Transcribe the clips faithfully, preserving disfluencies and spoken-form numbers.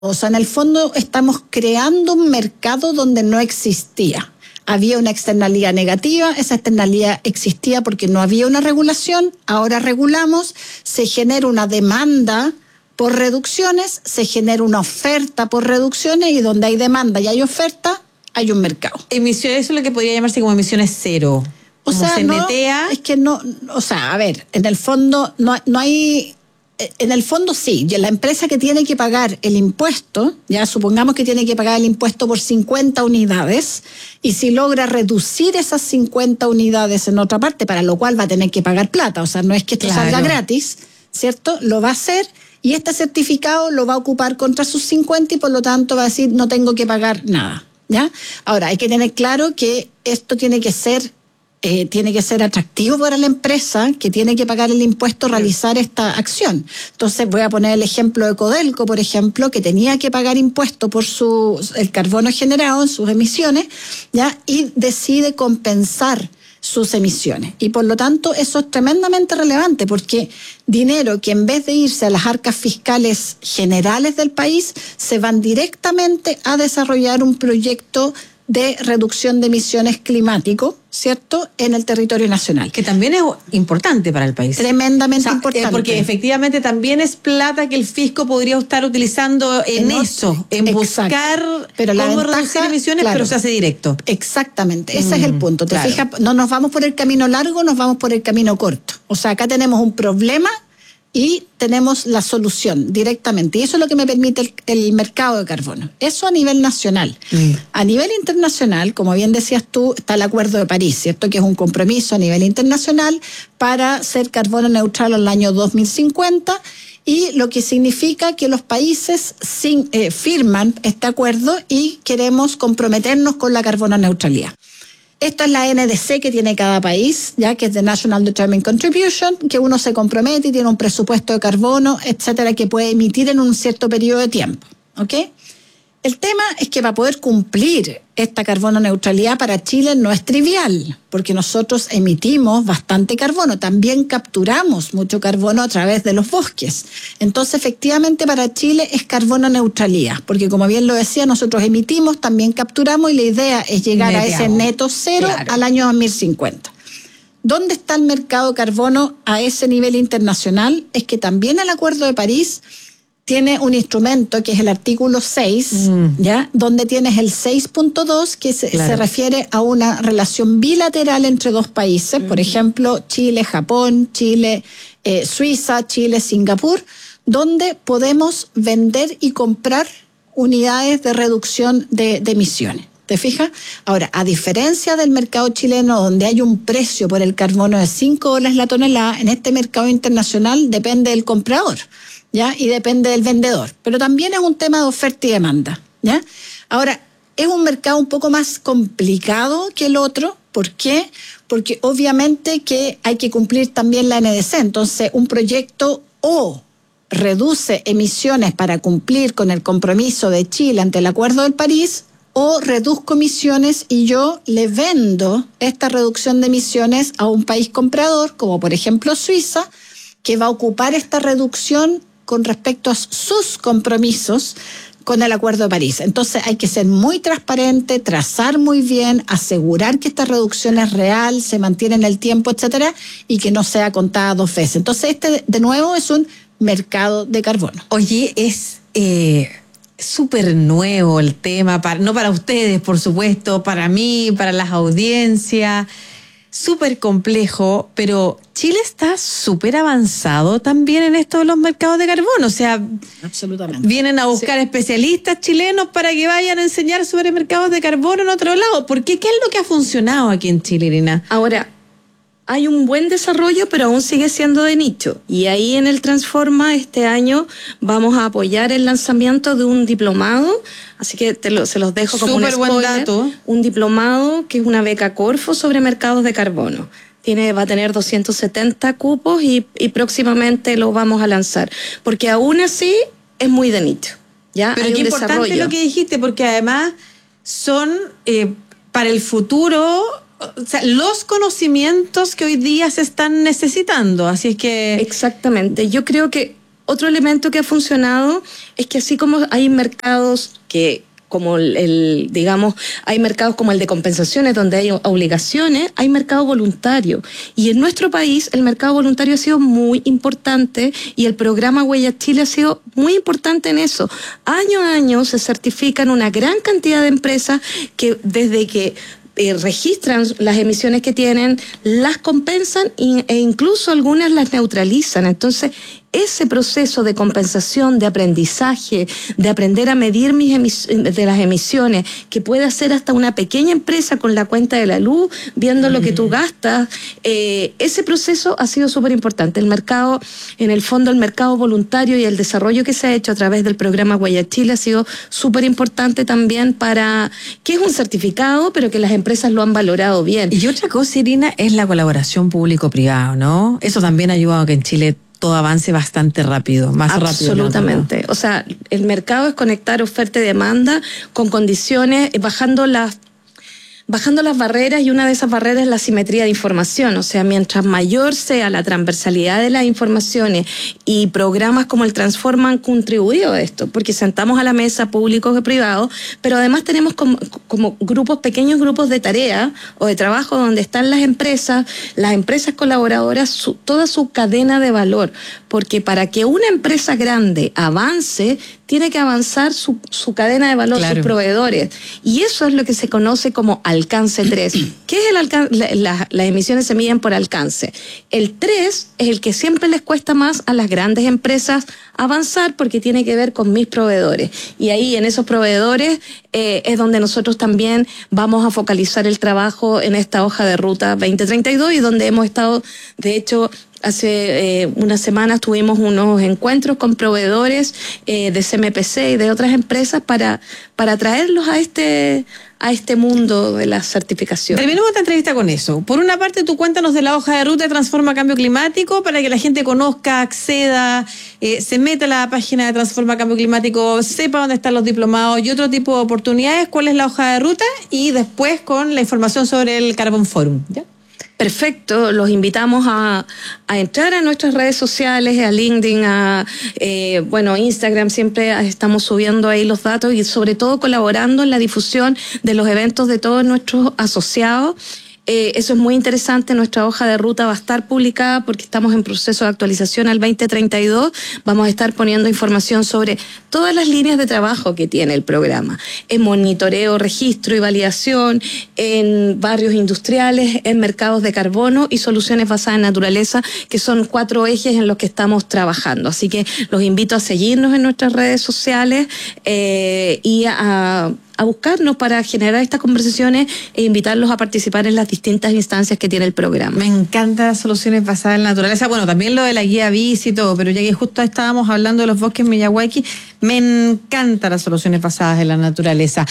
O sea, en el fondo estamos creando un mercado donde no existía. Había una externalidad negativa, esa externalidad existía porque no había una regulación, ahora regulamos, se genera una demanda por reducciones, se genera una oferta por reducciones y donde hay demanda y hay oferta, hay un mercado. Emisiones, eso es lo que podría llamarse como emisiones cero. O sea, se no, netea. Es que no, o sea, a ver, en el fondo no, no hay... En el fondo sí, la empresa que tiene que pagar el impuesto, ya supongamos que tiene que pagar el impuesto por cincuenta unidades, y si logra reducir esas cincuenta unidades en otra parte, para lo cual va a tener que pagar plata, o sea, no es que esto claro. salga gratis, ¿cierto? Lo va a hacer y este certificado lo va a ocupar contra sus cincuenta y por lo tanto va a decir no tengo que pagar nada, ¿ya? Ahora, hay que tener claro que esto tiene que ser Eh, tiene que ser atractivo para la empresa que tiene que pagar el impuesto, realizar esta acción. Entonces voy a poner el ejemplo de Codelco, por ejemplo, que tenía que pagar impuesto por su, el carbono generado en sus emisiones, ¿ya? Y decide compensar sus emisiones. Y por lo tanto eso es tremendamente relevante porque dinero que en vez de irse a las arcas fiscales generales del país, se van directamente a desarrollar un proyecto de reducción de emisiones climático, ¿cierto?, en el territorio nacional. Que también es importante para el país. Tremendamente o sea, importante. Eh, porque efectivamente también es plata que el fisco podría estar utilizando en, en eso, otro, en exacto. buscar pero la cómo ventaja, reducir emisiones, claro. pero se hace directo. Exactamente, ese mm, es el punto. ¿Te claro. fijas? No nos vamos por el camino largo, nos vamos por el camino corto. O sea, acá tenemos un problema y tenemos la solución directamente. Y eso es lo que me permite el, el mercado de carbono. Eso a nivel nacional. Mm. A nivel internacional, como bien decías tú, está el Acuerdo de París, ¿cierto? Que es un compromiso a nivel internacional para ser carbono neutral al año dos mil cincuenta, y lo que significa que los países sin, eh, firman este acuerdo y queremos comprometernos con la carbono neutralidad. Esto es la N D C que tiene cada país, ya que es the National Determined Contribution, que uno se compromete y tiene un presupuesto de carbono, etcétera, que puede emitir en un cierto periodo de tiempo, ¿ok? El tema es que para poder cumplir esta carbono neutralidad para Chile no es trivial, porque nosotros emitimos bastante carbono, también capturamos mucho carbono a través de los bosques. Entonces, efectivamente, para Chile es carbono neutralidad, porque como bien lo decía, nosotros emitimos, también capturamos y la idea es llegar Neteamos. a ese neto cero claro. al año dos mil cincuenta. ¿Dónde está el mercado de carbono a ese nivel internacional? Es que también el Acuerdo de París tiene un instrumento que es el artículo seis, mm. ¿ya? Donde tienes el seis punto dos que se, claro. se refiere a una relación bilateral entre dos países, mm. por ejemplo, Chile, Japón, Chile, eh, Suiza, Chile, Singapur, donde podemos vender y comprar unidades de reducción de, de emisiones. ¿Te fijas? Ahora, a diferencia del mercado chileno, donde hay un precio por el carbono de cinco dólares la tonelada, en este mercado internacional depende del comprador, ¿ya? Y depende del vendedor. Pero también es un tema de oferta y demanda, ¿ya? Ahora, es un mercado un poco más complicado que el otro. ¿Por qué? Porque obviamente que hay que cumplir también la N D C. Entonces, un proyecto o reduce emisiones para cumplir con el compromiso de Chile ante el Acuerdo de París, o reduzco emisiones y yo le vendo esta reducción de emisiones a un país comprador, como por ejemplo Suiza, que va a ocupar esta reducción con respecto a sus compromisos con el Acuerdo de París. Entonces hay que ser muy transparente, trazar muy bien, asegurar que esta reducción es real, se mantiene en el tiempo, etcétera, y que no sea contada dos veces. Entonces este, de nuevo, es un mercado de carbono. Oye, es eh, súper nuevo el tema, para, no para ustedes, por supuesto, para mí, para las audiencias, súper complejo, pero Chile está súper avanzado también en esto de los mercados de carbono. O sea, absolutamente. Vienen a buscar sí. especialistas chilenos para que vayan a enseñar sobre mercados de carbono en otro lado. ¿Por qué? ¿Qué es lo que ha funcionado aquí en Chile, Irina? Ahora, hay un buen desarrollo, pero aún sigue siendo de nicho. Y ahí en el Transforma este año vamos a apoyar el lanzamiento de un diplomado, así que te lo, se los dejo como Súper un spoiler. Buen dato. Un diplomado que es una beca Corfo sobre mercados de carbono. Tiene, va a tener doscientos setenta cupos y, y próximamente lo vamos a lanzar. Porque aún así es muy de nicho. ¿Ya? Pero hay qué un importante desarrollo. Lo que dijiste, porque además son eh, para el futuro... O sea, los conocimientos que hoy día se están necesitando, así es que... Exactamente. Yo creo que Otro elemento que ha funcionado es que así como hay mercados que como el, el, digamos, hay mercados como el de compensaciones donde hay obligaciones, hay mercado voluntario. Y en nuestro país el mercado voluntario ha sido muy importante y el programa Huella Chile ha sido muy importante en eso. Año a año se certifican una gran cantidad de empresas que desde que Eh, registran las emisiones que tienen, las compensan y, e incluso algunas las neutralizan. Entonces, ese proceso de compensación, de aprendizaje, de aprender a medir mis emis- de las emisiones, que puede hacer hasta una pequeña empresa con la cuenta de la luz, viendo mm. lo que tú gastas, eh, ese proceso ha sido súper importante. El mercado, en el fondo, el mercado voluntario y el desarrollo que se ha hecho a través del programa Huella Chile ha sido súper importante también para, que es un certificado, pero que las empresas lo han valorado bien. Y otra cosa, Irina, es la colaboración público-privado, ¿no? Eso también ha ayudado a que en Chile todo avance bastante rápido, más rápido. Absolutamente. O sea, el mercado es conectar oferta y demanda con condiciones, bajando las bajando las barreras, y una de esas barreras es la simetría de información. O sea, mientras mayor sea la transversalidad de las informaciones, y programas como el Transforma han contribuido a esto, porque sentamos a la mesa públicos y privados, pero además tenemos como, como grupos, pequeños grupos de tarea o de trabajo donde están las empresas, las empresas colaboradoras, su, toda su cadena de valor, porque para que una empresa grande avance, tiene que avanzar su, su cadena de valor, claro, sus proveedores. Y eso es lo que se conoce como alcance tres. ¿Qué es el alcance? La, la, las emisiones se miden por alcance. El tres es el que siempre les cuesta más a las grandes empresas avanzar, porque tiene que ver con mis proveedores. Y ahí, en esos proveedores, eh, es donde nosotros también vamos a focalizar el trabajo en esta hoja de ruta veinte treinta y dos, y donde hemos estado, de hecho, hace eh, unas semanas tuvimos unos encuentros con proveedores eh, de C M P C y de otras empresas para, para traerlos a este, a este mundo de la certificación. Terminemos esta entrevista con eso. Por una parte, tú cuéntanos de la hoja de ruta de Transforma Cambio Climático para que la gente conozca, acceda, eh, se meta a la página de Transforma Cambio Climático, sepa dónde están los diplomados y otro tipo de oportunidades, cuál es la hoja de ruta, y después con la información sobre el Carbon Forum, ¿ya? Perfecto, los invitamos a, a entrar a nuestras redes sociales, a LinkedIn, a eh, bueno, Instagram, siempre estamos subiendo ahí los datos y sobre todo colaborando en la difusión de los eventos de todos nuestros asociados. Eh, eso es muy interesante. Nuestra hoja de ruta va a estar publicada porque estamos en proceso de actualización al veinte treinta y dos. Vamos a estar poniendo información sobre todas las líneas de trabajo que tiene el programa, en monitoreo, registro y validación, en barrios industriales, en mercados de carbono y soluciones basadas en naturaleza, que son cuatro ejes en los que estamos trabajando. Así que los invito a seguirnos en nuestras redes sociales eh, y a a buscarnos para generar estas conversaciones e invitarlos a participar en las distintas instancias que tiene el programa. Me encantan las soluciones basadas en la naturaleza. Bueno, también lo de la guía bici y todo, pero ya que justo estábamos hablando de los bosques Miyawaki, me encantan las soluciones basadas en la naturaleza.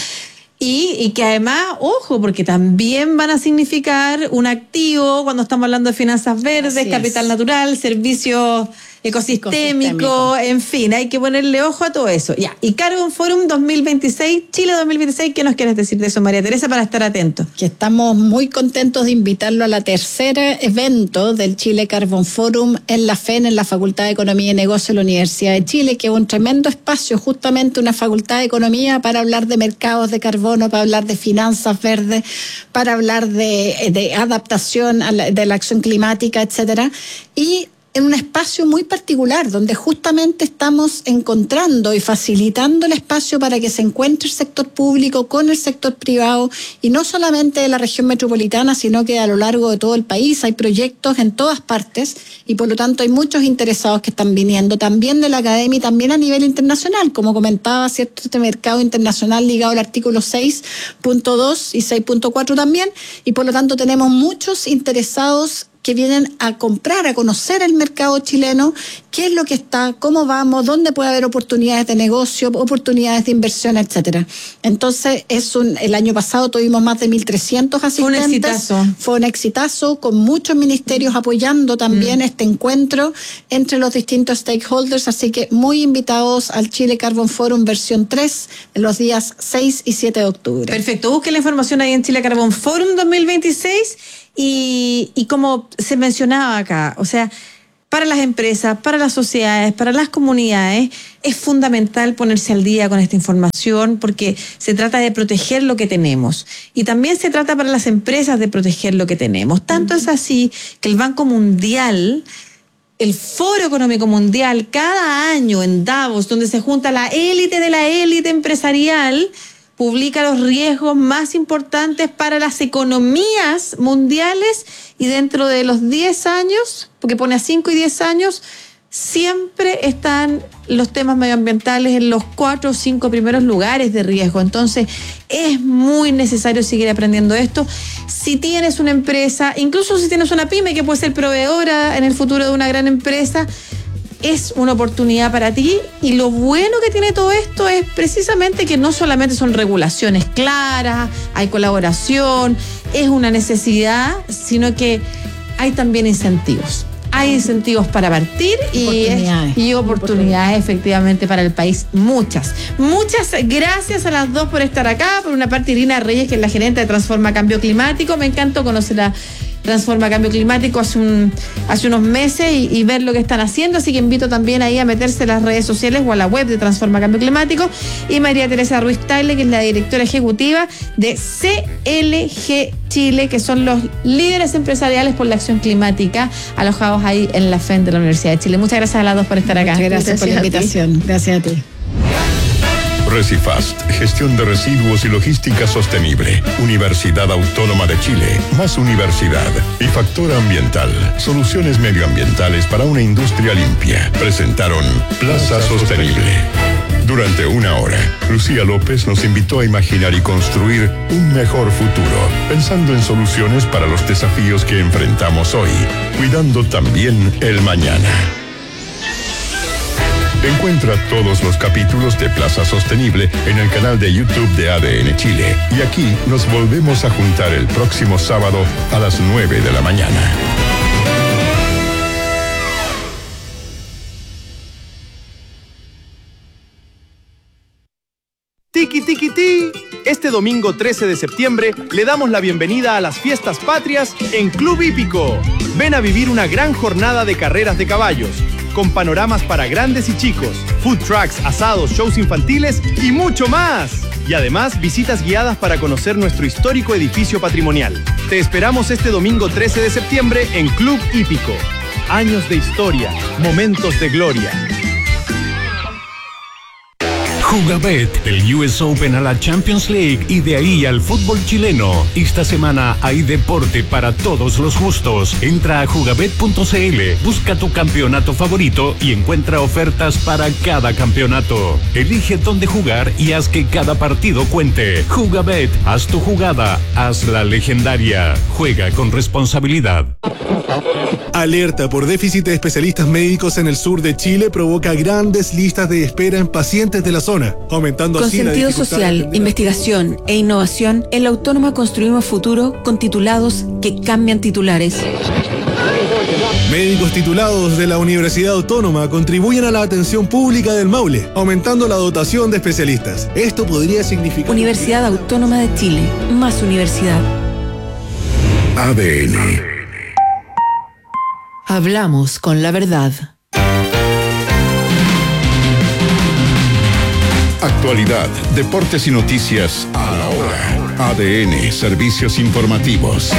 Y, y que además, ojo, porque también van a significar un activo cuando estamos hablando de finanzas verdes, capital natural, servicios ecosistémicos, en fin, hay que ponerle ojo a todo eso. Ya. Y Carbon Forum dos mil veintiséis, Chile dos mil veintiséis, ¿qué nos quieres decir de eso, María Teresa, para estar atentos? Que estamos muy contentos de invitarlo a la tercera evento del Chile Carbon Forum en la F E N, en la Facultad de Economía y Negocios de la Universidad de Chile, que es un tremendo espacio, justamente una facultad de economía para hablar de mercados de carbono, para hablar de finanzas verdes, para hablar de, de adaptación a la, de la acción climática, etcétera. Y en un espacio muy particular, donde justamente estamos encontrando y facilitando el espacio para que se encuentre el sector público con el sector privado, y no solamente de la región metropolitana, sino que a lo largo de todo el país. Hay proyectos en todas partes y por lo tanto hay muchos interesados que están viniendo, también de la academia y también a nivel internacional, como comentaba, ¿cierto? Este mercado internacional ligado al artículo seis punto dos y seis punto cuatro también, y por lo tanto tenemos muchos interesados que vienen a comprar, a conocer el mercado chileno, qué es lo que está, cómo vamos, dónde puede haber oportunidades de negocio, oportunidades de inversión, etcétera. Entonces, es un, el año pasado tuvimos más de mil trescientos asistentes. Fue un exitazo. Fue un exitazo, con muchos ministerios apoyando también mm. este encuentro entre los distintos stakeholders, así que muy invitados al Chile Carbon Forum versión tres, en los días seis y siete de octubre. Perfecto, busquen la información ahí en Chile Carbon Forum dos mil veintiséis. Y, y como se mencionaba acá, o sea, para las empresas, para las sociedades, para las comunidades, es fundamental ponerse al día con esta información porque se trata de proteger lo que tenemos. Y también se trata para las empresas de proteger lo que tenemos. Tanto es así que el Banco Mundial, el Foro Económico Mundial, cada año en Davos, donde se junta la élite de la élite empresarial, publica los riesgos más importantes para las economías mundiales y dentro de los diez años, porque pone a cinco y diez años, siempre están los temas medioambientales en los cuatro o cinco primeros lugares de riesgo. Entonces, es muy necesario seguir aprendiendo esto. Si tienes una empresa, incluso si tienes una pyme que puede ser proveedora en el futuro de una gran empresa, es una oportunidad para ti, y lo bueno que tiene todo esto es precisamente que no solamente son regulaciones claras, hay colaboración, es una necesidad, sino que hay también incentivos. Hay incentivos para partir y oportunidades. y oportunidades efectivamente para el país, muchas. Muchas gracias a las dos por estar acá. Por una parte, Irina Reyes, que es la gerente de Transforma Cambio Climático. Me encantó conocer a Transforma Cambio Climático hace, un, hace unos meses y, y ver lo que están haciendo, así que invito también ahí a meterse en las redes sociales o a la web de Transforma Cambio Climático. Y María Teresa Ruiz Tagle, que es la directora ejecutiva de C L G Chile, que son los líderes empresariales por la acción climática, alojados ahí en la F E N de la Universidad de Chile. Muchas gracias a las dos por estar acá. Muchas gracias, gracias por la invitación. Gracias a ti. Recifast, gestión de residuos y logística sostenible. Universidad Autónoma de Chile, más universidad. Y Factor Ambiental, soluciones medioambientales para una industria limpia. Presentaron Plaza Sostenible. Durante una hora, Lucía López nos invitó a imaginar y construir un mejor futuro, pensando en soluciones para los desafíos que enfrentamos hoy, cuidando también el mañana. Encuentra todos los capítulos de Plaza Sostenible en el canal de YouTube de A D N Chile. Y aquí nos volvemos a juntar el próximo sábado a las nueve de la mañana. Tiki Tiki Ti. Este domingo trece de septiembre le damos la bienvenida a las fiestas patrias en Club Hípico. Ven a vivir una gran jornada de carreras de caballos, con panoramas para grandes y chicos, food trucks, asados, shows infantiles y mucho más. Y además, visitas guiadas para conocer nuestro histórico edificio patrimonial. Te esperamos este domingo trece de septiembre en Club Hípico. Años de historia, momentos de gloria. Jugabet, del U S Open a la Champions League y de ahí al fútbol chileno. Esta semana hay deporte para todos los gustos. Entra a jugabet punto c l, busca tu campeonato favorito y encuentra ofertas para cada campeonato. Elige dónde jugar y haz que cada partido cuente. Jugabet, haz tu jugada, hazla legendaria. Juega con responsabilidad. Alerta por déficit de especialistas médicos en el sur de Chile provoca grandes listas de espera en pacientes de la zona, aumentando con así la sentido dificultad social, de atender. investigación e innovación, en la Autónoma construimos futuro con titulados que cambian titulares. Médicos titulados de la Universidad Autónoma contribuyen a la atención pública del Maule, aumentando la dotación de especialistas. Esto podría significar... Universidad Autónoma de Chile, más universidad. A D N. Hablamos con la verdad. Actualidad, deportes y noticias a la hora. A D N, servicios informativos.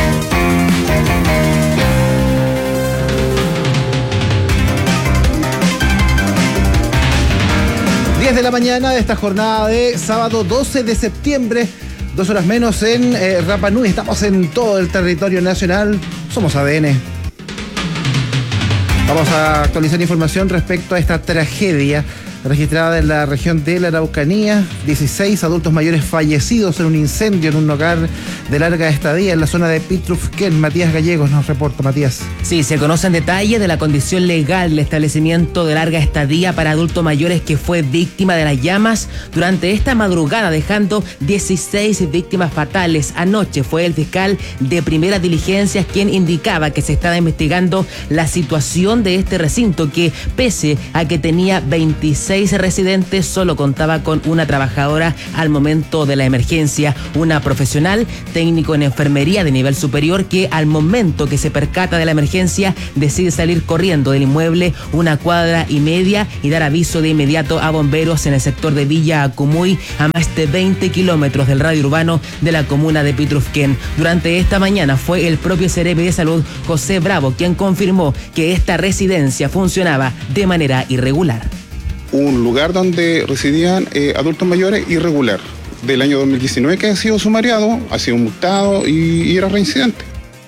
diez de la mañana de esta jornada de sábado doce de septiembre, dos horas menos en eh, Rapa Nui. Estamos en todo el territorio nacional. Somos A D N. Vamos a actualizar información respecto a esta tragedia registrada en la región de la Araucanía. dieciséis adultos mayores fallecidos en un incendio en un hogar de larga estadía en la zona de Pitrufquén. Matías Gallegos nos reporta. Matías. Sí, se conocen detalles de la condición legal del establecimiento de larga estadía para adultos mayores que fue víctima de las llamas durante esta madrugada, dejando dieciséis víctimas fatales. Anoche fue el fiscal de primeras diligencias quien indicaba que se estaba investigando la situación de este recinto que, pese a que tenía veintiséis dieciséis residentes, solo contaba con una trabajadora al momento de la emergencia, una profesional, técnico en enfermería de nivel superior, que al momento que se percata de la emergencia decide salir corriendo del inmueble una cuadra y media y dar aviso de inmediato a bomberos en el sector de Villa Acumuy, a más de veinte kilómetros del radio urbano de la comuna de Pitrufquén. Durante esta mañana fue el propio Cerepi de Salud, José Bravo, quien confirmó que esta residencia funcionaba de manera irregular. Un lugar donde residían eh, adultos mayores irregular, del año dos mil diecinueve, que ha sido sumariado, ha sido multado y, y era reincidente.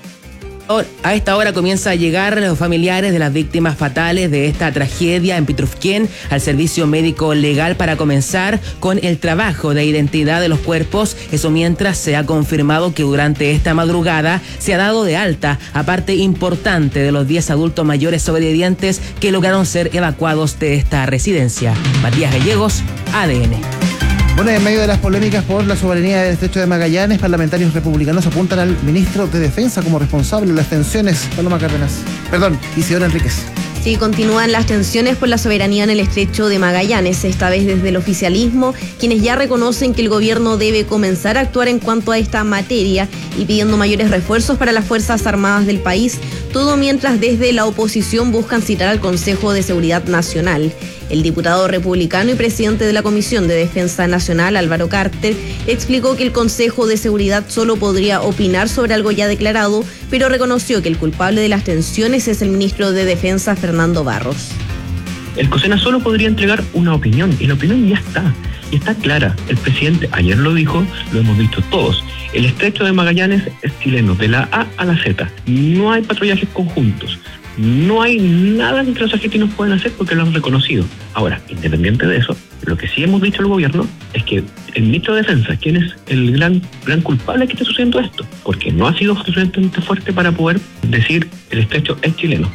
A esta hora comienza a llegar los familiares de las víctimas fatales de esta tragedia en Pitrufquén al servicio médico legal para comenzar con el trabajo de identidad de los cuerpos. Eso mientras se ha confirmado que durante esta madrugada se ha dado de alta a parte importante de los diez adultos mayores sobrevivientes que lograron ser evacuados de esta residencia. Matías Gallegos, A D N. Bueno, en medio de las polémicas por la soberanía del Estrecho de Magallanes, parlamentarios republicanos apuntan al ministro de Defensa como responsable de las tensiones. Paloma Cárdenas. Perdón, Isidora Enríquez. Sí, continúan las tensiones por la soberanía en el Estrecho de Magallanes, esta vez desde el oficialismo, quienes ya reconocen que el gobierno debe comenzar a actuar en cuanto a esta materia y pidiendo mayores refuerzos para las Fuerzas Armadas del país, todo mientras desde la oposición buscan citar al Consejo de Seguridad Nacional. El diputado republicano y presidente de la Comisión de Defensa Nacional, Álvaro Carter, explicó que el Consejo de Seguridad solo podría opinar sobre algo ya declarado, pero reconoció que el culpable de las tensiones es el ministro de Defensa, Fernando Barros. El COSENA solo podría entregar una opinión, y la opinión ya está, y está clara. El presidente ayer lo dijo, lo hemos visto todos. El Estrecho de Magallanes es chileno, de la A a la Z. No hay patrullajes conjuntos. No hay nada que los argentinos puedan hacer porque lo han reconocido. Ahora, independiente de eso, lo que sí hemos dicho al gobierno es que el ministro de Defensa, ¿quién es el gran, gran culpable que está sucediendo esto? Porque no ha sido suficientemente fuerte para poder decir el estrecho es chileno.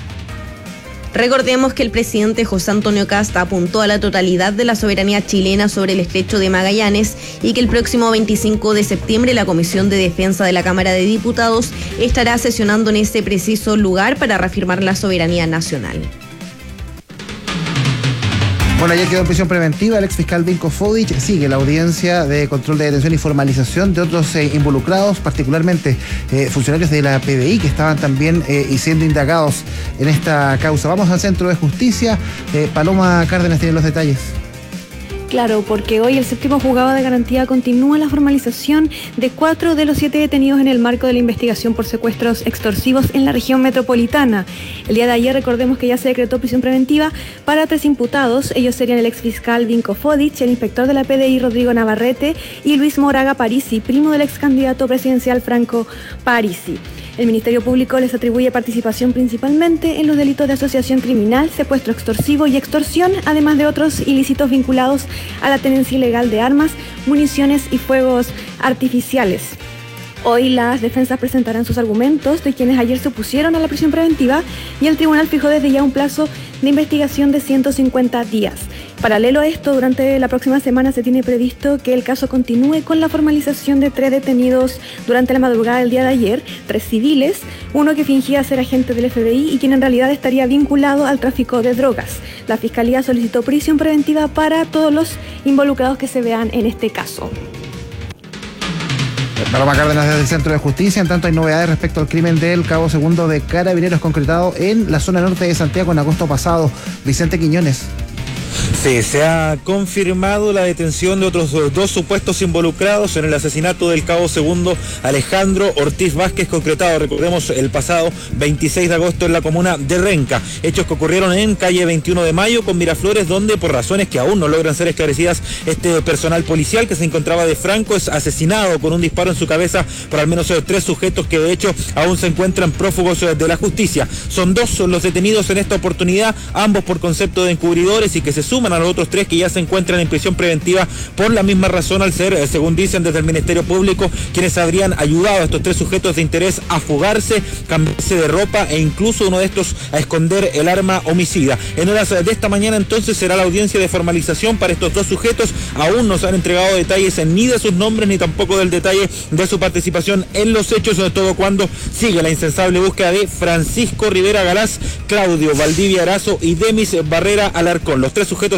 Recordemos que el presidente José Antonio Kast apuntó a la totalidad de la soberanía chilena sobre el Estrecho de Magallanes y que el próximo veinticinco de septiembre la Comisión de Defensa de la Cámara de Diputados estará sesionando en ese preciso lugar para reafirmar la soberanía nacional. Bueno, ayer quedó en prisión preventiva el exfiscal Vinko Fodic. Sigue la audiencia de control de detención y formalización de otros eh, involucrados, particularmente eh, funcionarios de la P D I que estaban también eh, y siendo indagados en esta causa. Vamos al Centro de Justicia. Eh, Paloma Cárdenas tiene los detalles. Claro, porque hoy el séptimo juzgado de garantía continúa la formalización de cuatro de los siete detenidos en el marco de la investigación por secuestros extorsivos en la región metropolitana. El día de ayer recordemos que ya se decretó prisión preventiva para tres imputados. Ellos serían el exfiscal Vinko Fodic, el inspector de la P D I Rodrigo Navarrete y Luis Moraga Parisi, primo del ex candidato presidencial Franco Parisi. El Ministerio Público les atribuye participación principalmente en los delitos de asociación criminal, secuestro extorsivo y extorsión, además de otros ilícitos vinculados a la tenencia ilegal de armas, municiones y fuegos artificiales. Hoy las defensas presentarán sus argumentos de quienes ayer se opusieron a la prisión preventiva y el tribunal fijó desde ya un plazo de investigación de ciento cincuenta días. Paralelo a esto, durante la próxima semana se tiene previsto que el caso continúe con la formalización de tres detenidos durante la madrugada del día de ayer, tres civiles, uno que fingía ser agente del F B I y quien en realidad estaría vinculado al tráfico de drogas. La Fiscalía solicitó prisión preventiva para todos los involucrados que se vean en este caso. Paloma Cárdenas desde el Centro de Justicia. En tanto hay novedades respecto al crimen del cabo segundo de Carabineros concretado en la zona norte de Santiago en agosto pasado. Vicente Quiñones. Sí, se ha confirmado la detención de otros dos supuestos involucrados en el asesinato del cabo segundo Alejandro Ortiz Vázquez, concretado, recordemos, el pasado veintiséis de agosto en la comuna de Renca. Hechos que ocurrieron en calle veintiuno de mayo con Miraflores, donde por razones que aún no logran ser esclarecidas, este personal policial que se encontraba de franco es asesinado con un disparo en su cabeza por al menos tres sujetos que de hecho aún se encuentran prófugos de la justicia. Son dos los detenidos en esta oportunidad, ambos por concepto de encubridores y que se suman a los otros tres que ya se encuentran en prisión preventiva por la misma razón, al ser, según dicen desde el Ministerio Público, quienes habrían ayudado a estos tres sujetos de interés a fugarse, cambiarse de ropa e incluso uno de estos a esconder el arma homicida. En horas de esta mañana entonces será la audiencia de formalización para estos dos sujetos. Aún no se han entregado detalles ni de sus nombres ni tampoco del detalle de su participación en los hechos, sobre todo cuando sigue la incansable búsqueda de Francisco Rivera Galás, Claudio Valdivia Arazo y Demis Barrera Alarcón. Los tres sujetos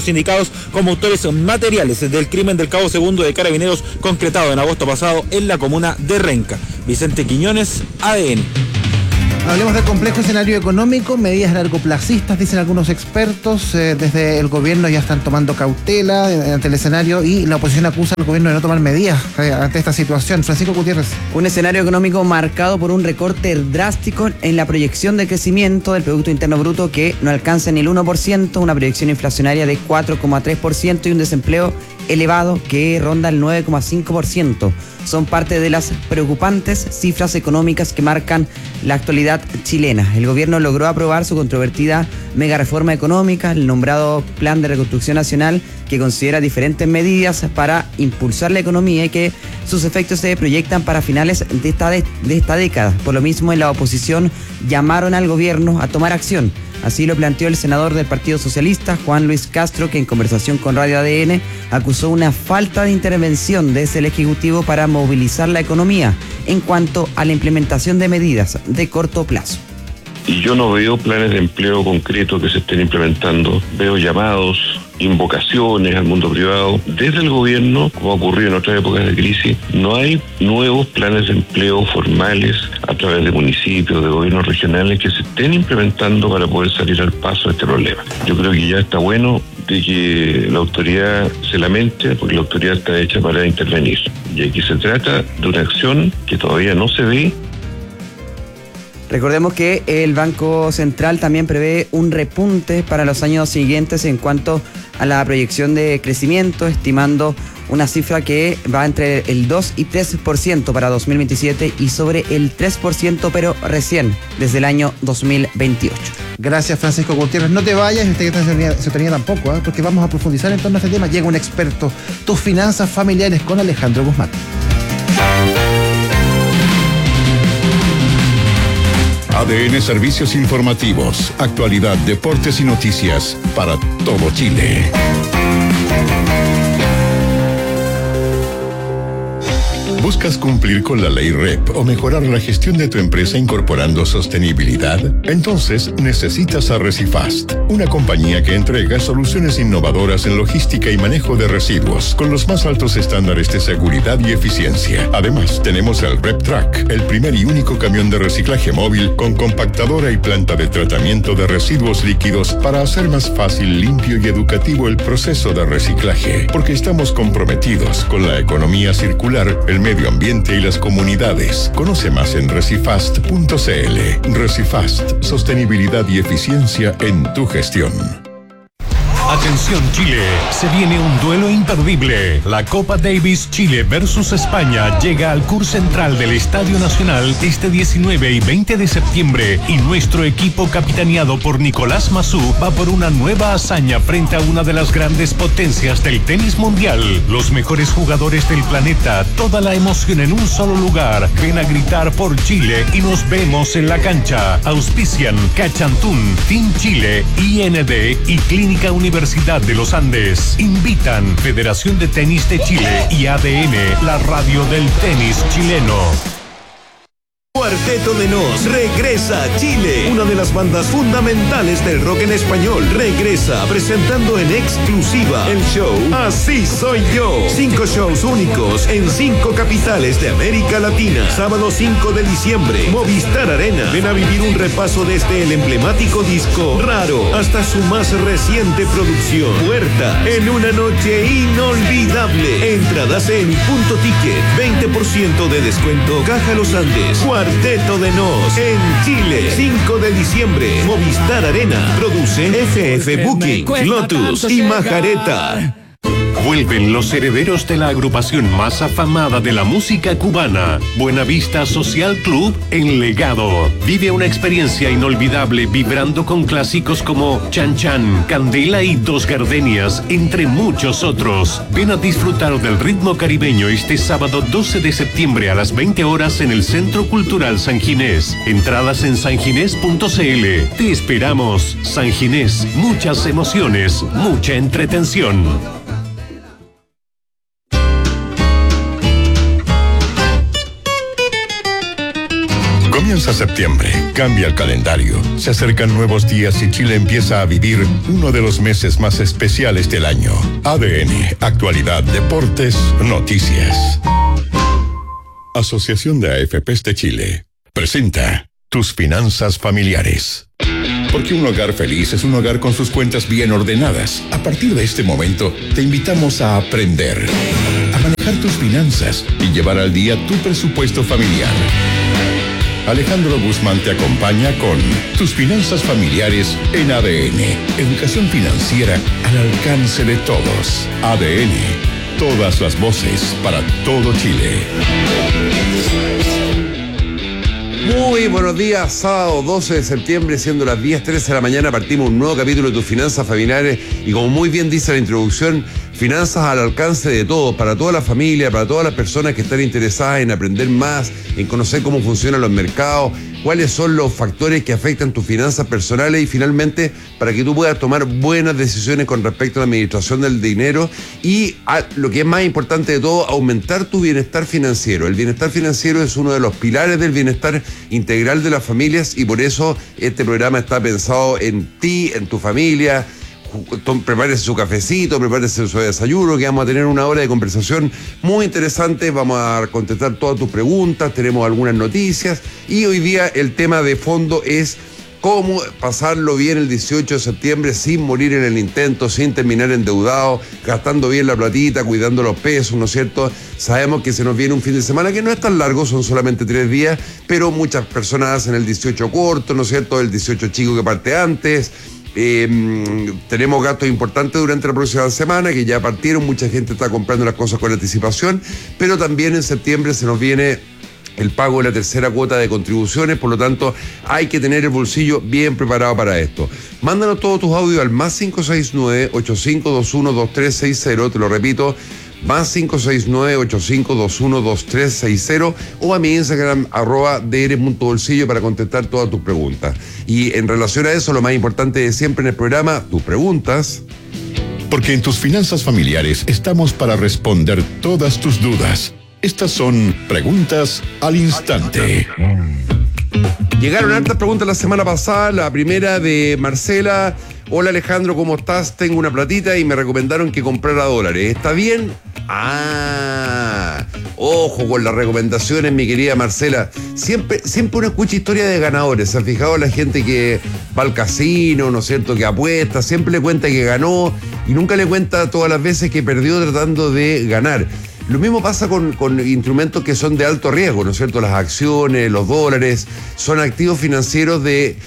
sujetos indicados como autores materiales del crimen del cabo segundo de Carabineros concretado en agosto pasado en la comuna de Renca. Vicente Quiñones, A D N. Hablemos del complejo escenario económico, medidas largoplacistas, dicen algunos expertos. Eh, desde el gobierno ya están tomando cautela eh, ante el escenario y la oposición acusa al gobierno de no tomar medidas eh, ante esta situación. Francisco Gutiérrez. Un escenario económico marcado por un recorte drástico en la proyección de crecimiento del Producto Interno Bruto que no alcanza ni el uno por ciento, una proyección inflacionaria de cuatro coma tres por ciento y un desempleo elevado que ronda el nueve coma cinco por ciento. Son parte de las preocupantes cifras económicas que marcan la actualidad chilena. El gobierno logró aprobar su controvertida mega reforma económica, el nombrado Plan de Reconstrucción Nacional, que considera diferentes medidas para impulsar la economía y que sus efectos se proyectan para finales de esta, de, de esta década. Por lo mismo, en la oposición llamaron al gobierno a tomar acción. Así lo planteó el senador del Partido Socialista, Juan Luis Castro, que en conversación con Radio A D N acusó una falta de intervención desde el Ejecutivo para movilizar la economía en cuanto a la implementación de medidas de corto plazo. Y yo no veo planes de empleo concretos que se estén implementando, veo llamados, invocaciones al mundo privado. Desde el gobierno, como ha ocurrido en otras épocas de crisis, no hay nuevos planes de empleo formales a través de municipios, de gobiernos regionales que se estén implementando para poder salir al paso de este problema. Yo creo que ya está bueno de que la autoridad se lamente, porque la autoridad está hecha para intervenir. Y aquí se trata de una acción que todavía no se ve. Recordemos que el Banco Central también prevé un repunte para los años siguientes en cuanto a la proyección de crecimiento, estimando una cifra que va entre el dos y tres por ciento para dos mil veintisiete y sobre el tres por ciento, pero recién desde el año dos mil veintiocho. Gracias, Francisco Gutiérrez. No te vayas, usted que está se tenía tampoco, ¿eh? porque vamos a profundizar en torno a este tema. Llega un experto, tus finanzas familiares, con Alejandro Guzmán. A D N Servicios Informativos, actualidad, deportes y noticias para todo Chile. ¿Buscas cumplir con la ley R E P o mejorar la gestión de tu empresa incorporando sostenibilidad? Entonces necesitas a Recifast, una compañía que entrega soluciones innovadoras en logística y manejo de residuos con los más altos estándares de seguridad y eficiencia. Además, tenemos el RepTrack, el primer y único camión de reciclaje móvil con compactadora y planta de tratamiento de residuos líquidos para hacer más fácil, limpio y educativo el proceso de reciclaje, porque estamos comprometidos con la economía circular, el medio ambiente y las comunidades. Conoce más en recifast punto c l. Recifast, sostenibilidad y eficiencia en tu gestión. Atención Chile, se viene un duelo imperdible. La Copa Davis Chile versus España llega al C U R central del Estadio Nacional este diecinueve y veinte de septiembre y nuestro equipo capitaneado por Nicolás Massú va por una nueva hazaña frente a una de las grandes potencias del tenis mundial. Los mejores jugadores del planeta, toda la emoción en un solo lugar. Ven a gritar por Chile y nos vemos en la cancha. Auspician Cachantún, Team Chile, I N D y Clínica Universitaria Universidad de los Andes. Invitan Federación de Tenis de Chile y A D N, la radio del tenis chileno. Cuarteto de Nos regresa a Chile. Una de las bandas fundamentales del rock en español regresa presentando en exclusiva el show Así Soy Yo. Cinco shows únicos en cinco capitales de América Latina. Sábado cinco de diciembre, Movistar Arena. Ven a vivir un repaso desde el emblemático disco Raro hasta su más reciente producción Puerta, en una noche inolvidable. Entradas en Punto Ticket, veinte por ciento de descuento. Caja Los Andes. Cuarteto de Nos en Chile, cinco de diciembre, Movistar Arena. Produce F F Booking, Lotus y Majareta. Vuelven los herederos de la agrupación más afamada de la música cubana, Buenavista Social Club en Legado. Vive una experiencia inolvidable vibrando con clásicos como Chan Chan, Candela y Dos Gardenias, entre muchos otros. Ven a disfrutar del ritmo caribeño este sábado doce de septiembre a las veinte horas en el Centro Cultural San Ginés. Entradas en san ginés punto c l. Te esperamos. San Ginés, muchas emociones, mucha entretención. Comienza septiembre, cambia el calendario, se acercan nuevos días y Chile empieza a vivir uno de los meses más especiales del año. A D N, actualidad, deportes, noticias. Asociación de A F Pes de Chile presenta Tus Finanzas Familiares. Porque un hogar feliz es un hogar con sus cuentas bien ordenadas. A partir de este momento, te invitamos a aprender a manejar tus finanzas y llevar al día tu presupuesto familiar. Alejandro Guzmán te acompaña con Tus Finanzas Familiares en A D N. Educación financiera al alcance de todos. A D N. Todas las voces para todo Chile. Muy buenos días, sábado doce de septiembre, siendo las diez trece de la mañana, partimos un nuevo capítulo de Tus Finanzas Familiares y como muy bien dice la introducción, finanzas al alcance de todos, para toda la familia, para todas las personas que están interesadas en aprender más, en conocer cómo funcionan los mercados, cuáles son los factores que afectan tus finanzas personales y finalmente para que tú puedas tomar buenas decisiones con respecto a la administración del dinero y a, lo que es más importante de todo, aumentar tu bienestar financiero. El bienestar financiero es uno de los pilares del bienestar integral de las familias y por eso este programa está pensado en ti, en tu familia. Prepárese su cafecito, prepárese su desayuno, que vamos a tener una hora de conversación muy interesante, vamos a contestar todas tus preguntas, tenemos algunas noticias y hoy día el tema de fondo es cómo pasarlo bien el dieciocho de septiembre sin morir en el intento, sin terminar endeudado, gastando bien la platita, cuidando los pesos, ¿no es cierto? Sabemos que se nos viene un fin de semana que no es tan largo, son solamente tres días, pero muchas personas hacen el dieciocho corto, ¿no es cierto? El dieciocho chico que parte antes. Eh, tenemos gastos importantes durante la próxima semana que ya partieron, mucha gente está comprando las cosas con anticipación, pero también en septiembre se nos viene el pago de la tercera cuota de contribuciones, por lo tanto hay que tener el bolsillo bien preparado para esto. Mándanos todos tus audios al más cinco seis nueve, ocho cinco dos uno, dos tres seis cero, te lo repito, más cinco seis nueve, ocho cinco dos uno, dos tres seis cero o a mi Instagram arroba dr.bolsillo para contestar todas tus preguntas. Y en relación a eso, lo más importante de siempre en el programa, tus preguntas. Porque en Tus Finanzas Familiares estamos para responder todas tus dudas. Estas son preguntas al instante. Llegaron hartas preguntas la semana pasada, la primera de Marcela. Hola Alejandro, ¿cómo estás? Tengo una platita y me recomendaron que comprara dólares. ¿Está bien? Ah, ojo con las recomendaciones, mi querida Marcela. Siempre, siempre uno escucha historias de ganadores. ¿Se ha fijado la gente que va al casino, ¿no es cierto? Que apuesta, siempre le cuenta que ganó y nunca le cuenta todas las veces que perdió tratando de ganar. Lo mismo pasa con, con instrumentos que son de alto riesgo, ¿no es cierto? Las acciones, los dólares, son activos financieros de...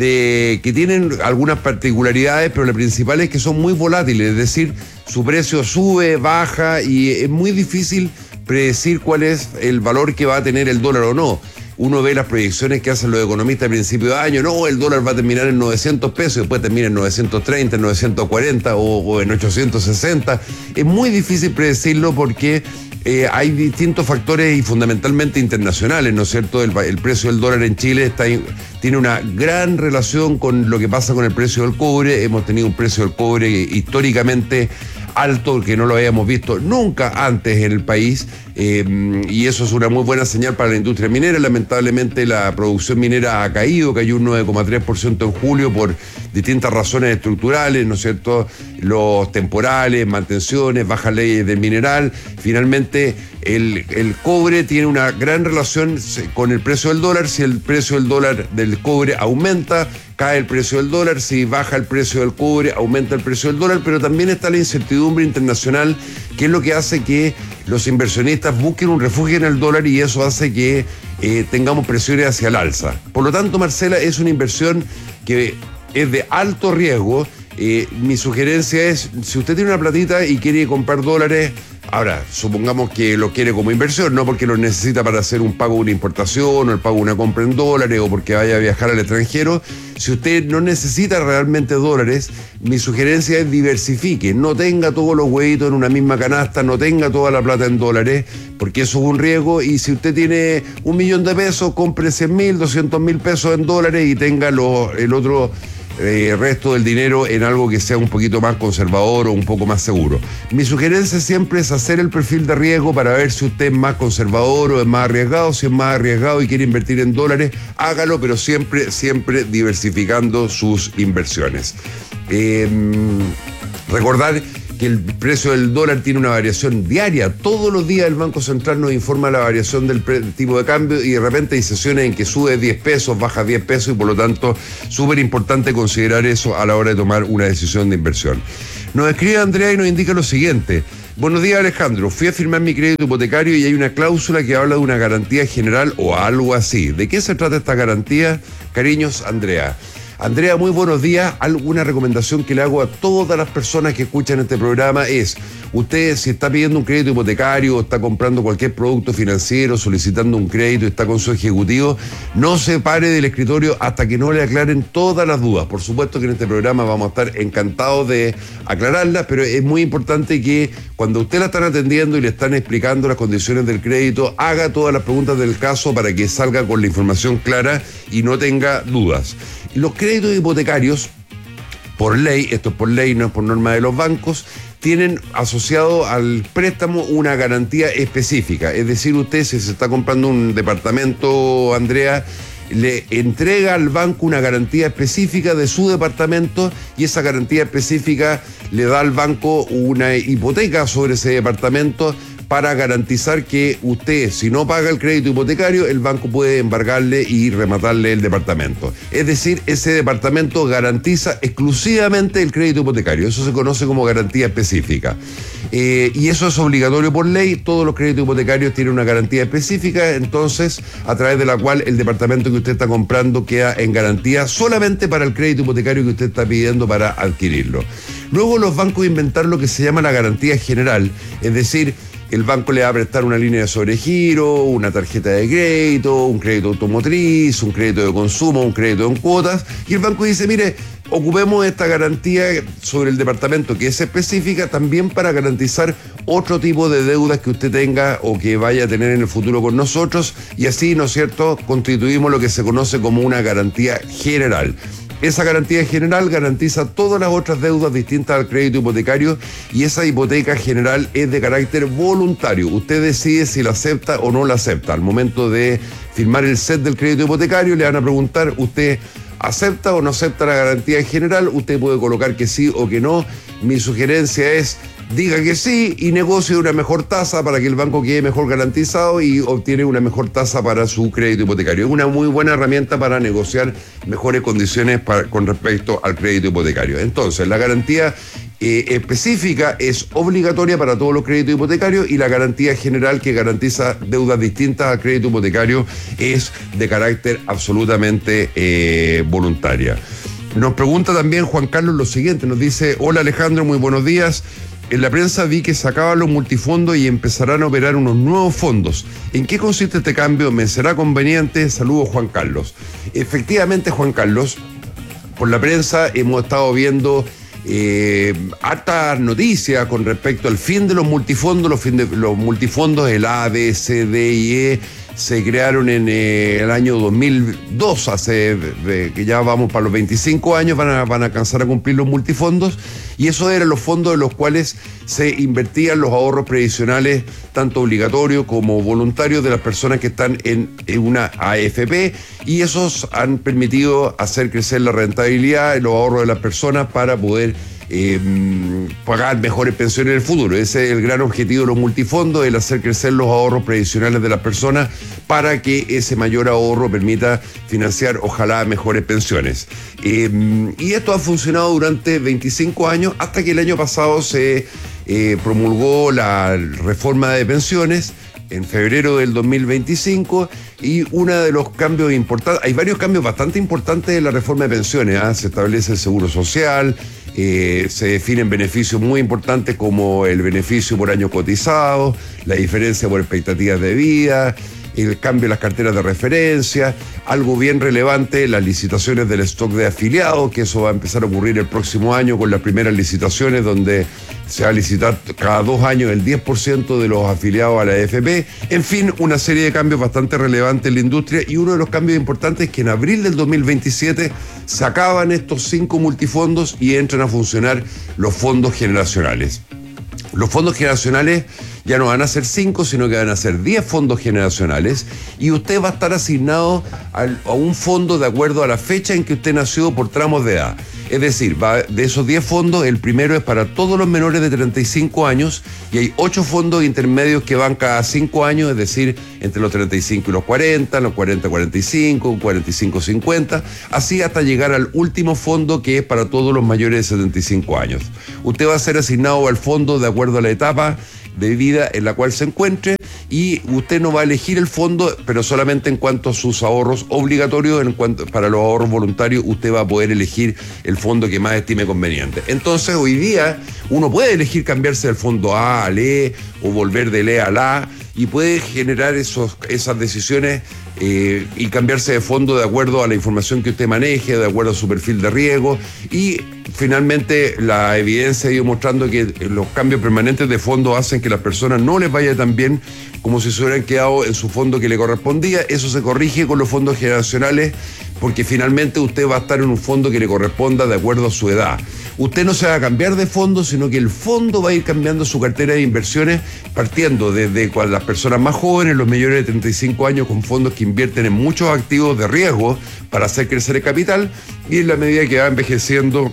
de que tienen algunas particularidades, pero la principal es que son muy volátiles, es decir, su precio sube, baja y es muy difícil predecir cuál es el valor que va a tener el dólar o no. Uno ve las proyecciones que hacen los economistas a principio de año, no, el dólar va a terminar en novecientos pesos, después termina en novecientos treinta, en novecientos cuarenta o, o en ochocientos sesenta. Es muy difícil predecirlo porque Eh, hay distintos factores y fundamentalmente internacionales, ¿no es cierto? El, el precio del dólar en Chile está, tiene una gran relación con lo que pasa con el precio del cobre. Hemos tenido un precio del cobre históricamente alto que no lo habíamos visto nunca antes en el país eh, y eso es una muy buena señal para la industria minera. Lamentablemente la producción minera ha caído, cayó un nueve coma tres por ciento en julio por distintas razones estructurales, ¿no es cierto? Los temporales, mantenciones, bajas leyes del mineral. Finalmente el, el cobre tiene una gran relación con el precio del dólar. Si el precio del dólar del cobre aumenta, cae el precio del dólar, si baja el precio del cobre, aumenta el precio del dólar, pero también está la incertidumbre internacional, que es lo que hace que los inversionistas busquen un refugio en el dólar y eso hace que eh, tengamos presiones hacia el alza. Por lo tanto, Marcela, es una inversión que es de alto riesgo. Eh, mi sugerencia es, si usted tiene una platita y quiere comprar dólares, ahora, supongamos que lo quiere como inversión, no porque lo necesita para hacer un pago de una importación o el pago de una compra en dólares o porque vaya a viajar al extranjero. Si usted no necesita realmente dólares, mi sugerencia es diversifique, no tenga todos los huevitos en una misma canasta, no tenga toda la plata en dólares, porque eso es un riesgo. Y si usted tiene un millón de pesos, compre cien mil, doscientos mil pesos en dólares y tenga lo, el otro... eh, el resto del dinero en algo que sea un poquito más conservador o un poco más seguro. Mi sugerencia siempre es hacer el perfil de riesgo para ver si usted es más conservador o es más arriesgado. Si es más arriesgado y quiere invertir en dólares, hágalo, pero siempre, siempre diversificando sus inversiones. Eh, recordar que el precio del dólar tiene una variación diaria. Todos los días el Banco Central nos informa la variación del tipo de cambio y de repente hay sesiones en que sube diez pesos, baja diez pesos y por lo tanto súper importante considerar eso a la hora de tomar una decisión de inversión. Nos escribe Andrea y nos indica lo siguiente. Buenos días, Alejandro. Fui a firmar mi crédito hipotecario y hay una cláusula que habla de una garantía general o algo así. ¿De qué se trata esta garantía? Cariños, Andrea. Andrea, muy buenos días. Alguna recomendación que le hago a todas las personas que escuchan este programa es, usted si está pidiendo un crédito hipotecario o está comprando cualquier producto financiero, solicitando un crédito y está con su ejecutivo, no se pare del escritorio hasta que no le aclaren todas las dudas. Por supuesto que en este programa vamos a estar encantados de aclararlas, pero es muy importante que cuando usted la están atendiendo y le están explicando las condiciones del crédito, haga todas las preguntas del caso para que salga con la información clara y no tenga dudas. Los créditos hipotecarios, por ley, esto es por ley, no es por norma de los bancos, tienen asociado al préstamo una garantía específica. Es decir, usted si se está comprando un departamento, Andrea, le entrega al banco una garantía específica de su departamento y esa garantía específica le da al banco una hipoteca sobre ese departamento para garantizar que usted, si no paga el crédito hipotecario, el banco puede embargarle y rematarle el departamento. Es decir, ese departamento garantiza exclusivamente el crédito hipotecario. Eso se conoce como garantía específica. Eh, y eso es obligatorio por ley. Todos los créditos hipotecarios tienen una garantía específica, entonces, a través de la cual el departamento que usted está comprando queda en garantía solamente para el crédito hipotecario que usted está pidiendo para adquirirlo. Luego los bancos inventaron lo que se llama la garantía general, es decir, el banco le va a prestar una línea de sobregiro, una tarjeta de crédito, un crédito automotriz, un crédito de consumo, un crédito en cuotas, y el banco dice, mire, ocupemos esta garantía sobre el departamento que es específica también para garantizar otro tipo de deudas que usted tenga o que vaya a tener en el futuro con nosotros, y así, ¿no es cierto?, constituimos lo que se conoce como una garantía general. Esa garantía general garantiza todas las otras deudas distintas al crédito hipotecario y esa hipoteca general es de carácter voluntario. Usted decide si la acepta o no la acepta. Al momento de firmar el set del crédito hipotecario le van a preguntar, ¿usted acepta o no acepta la garantía general? Usted puede colocar que sí o que no. Mi sugerencia es, diga que sí y negocie una mejor tasa para que el banco quede mejor garantizado y obtiene una mejor tasa para su crédito hipotecario. Es una muy buena herramienta para negociar mejores condiciones para, con respecto al crédito hipotecario. Entonces, la garantía eh, específica es obligatoria para todos los créditos hipotecarios y la garantía general que garantiza deudas distintas al crédito hipotecario es de carácter absolutamente eh, voluntaria. Nos pregunta también Juan Carlos lo siguiente, nos dice, hola Alejandro, muy buenos días. En la prensa vi que sacaban los multifondos y empezarán a operar unos nuevos fondos. ¿En qué consiste este cambio? ¿Me será conveniente? Saludos, Juan Carlos. Efectivamente, Juan Carlos, por la prensa hemos estado viendo eh, hartas noticias con respecto al fin de los multifondos. Los, fin de, los multifondos, el A, B, C, D y E, se crearon en eh, el año dos mil dos, hace eh, que ya vamos para los veinticinco años, van a, van a alcanzar a cumplir los multifondos, y esos eran los fondos en los cuales se invertían los ahorros previsionales, tanto obligatorios como voluntarios, de las personas que están en, en una A F P, y esos han permitido hacer crecer la rentabilidad, los ahorros de las personas para poder Eh, pagar mejores pensiones en el futuro. Ese es el gran objetivo de los multifondos, el hacer crecer los ahorros previsionales de las personas para que ese mayor ahorro permita financiar, ojalá, mejores pensiones. Eh, y esto ha funcionado durante veinticinco años, hasta que el año pasado se eh, promulgó la reforma de pensiones en febrero del dos mil veinticinco, y uno de los cambios importantes, hay varios cambios bastante importantes en la reforma de pensiones, ¿eh? Se establece el seguro social, eh, se definen beneficios muy importantes como el beneficio por año cotizado, la diferencia por expectativas de vida, el cambio en las carteras de referencia, algo bien relevante, las licitaciones del stock de afiliados, que eso va a empezar a ocurrir el próximo año con las primeras licitaciones donde se va a licitar cada dos años el diez por ciento de los afiliados a la A F P. En fin, una serie de cambios bastante relevantes en la industria, y uno de los cambios importantes es que en abril del dos mil veintisiete se acaban estos cinco multifondos y entran a funcionar los fondos generacionales. Los fondos generacionales ya no van a ser cinco, sino que van a ser diez fondos generacionales, y usted va a estar asignado al, a un fondo de acuerdo a la fecha en que usted nació por tramos de edad. Es decir, va, de esos diez fondos, el primero es para todos los menores de treinta y cinco años, y hay ocho fondos intermedios que van cada cinco años, es decir, entre los treinta y cinco y los cuarenta, los cuarenta cuarenta y cinco, cuarenta y cinco cincuenta, así hasta llegar al último fondo, que es para todos los mayores de setenta y cinco años. Usted va a ser asignado al fondo de acuerdo a la etapa de vida en la cual se encuentre, y usted no va a elegir el fondo, pero solamente en cuanto a sus ahorros obligatorios. En cuanto para los ahorros voluntarios, usted va a poder elegir el fondo que más estime conveniente. Entonces, hoy día uno puede elegir cambiarse del fondo A al E, o volver del E al A, y puede generar esos, esas decisiones eh, y cambiarse de fondo de acuerdo a la información que usted maneje, de acuerdo a su perfil de riesgo. Y finalmente la evidencia ha ido mostrando que los cambios permanentes de fondo hacen que las personas no les vaya tan bien como si se hubieran quedado en su fondo que le correspondía. Eso se corrige con los fondos generacionales, porque finalmente usted va a estar en un fondo que le corresponda de acuerdo a su edad. Usted no se va a cambiar de fondo, sino que el fondo va a ir cambiando su cartera de inversiones, partiendo desde las personas más jóvenes, los mayores de treinta y cinco años, con fondos que invierten en muchos activos de riesgo para hacer crecer el capital, y en la medida que va envejeciendo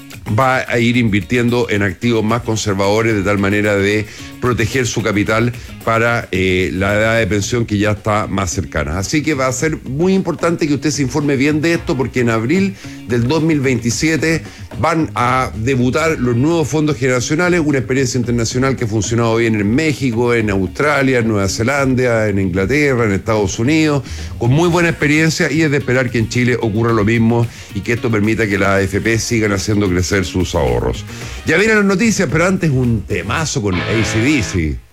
va a ir invirtiendo en activos más conservadores, de tal manera de proteger su capital para eh, la edad de pensión que ya está más cercana. Así que va a ser muy importante que usted se informe bien de esto, porque en abril del dos mil veintisiete van a debutar los nuevos fondos generacionales, una experiencia internacional que ha funcionado bien en México, en Australia, en Nueva Zelanda, en Inglaterra, en Estados Unidos, con muy buena experiencia, y es de esperar que en Chile ocurra lo mismo y que esto permita que las A F P sigan haciendo crecer sus ahorros. Ya vienen las noticias, pero antes un temazo con A C/D C.